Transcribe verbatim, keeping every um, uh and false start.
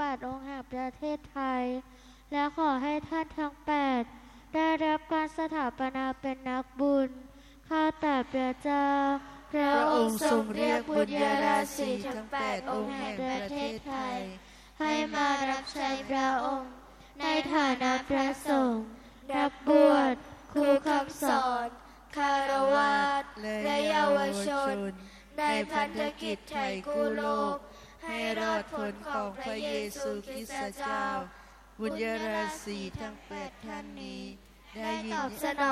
าทองค์แห่งประเทศไทยและขอให้ท่านทั้งแปดได้รับการสถาปนาเป็นนักบุญข้าแต่พระเจ้าพระองค์ทรงเรียกบุญญาราศีทั้งแปดองค์แห่งประเทศไทยให้มารับใช้พระองค์ในฐานะพระสงฆ์นักบวชครูคำสอนคารวาสและเยาวชนในพันธกิจไถ่กู้โลกให้รอดพ้นของพระเยซูคริสต์เจ้าบุญญาราศีทั้งแปดท่านนี้ได้ยิน